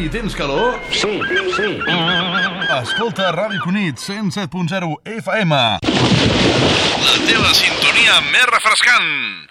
i tens calor? Sí. Escolta Ràdio Cunit 107.0 FM. La teva sintonia més refrescant.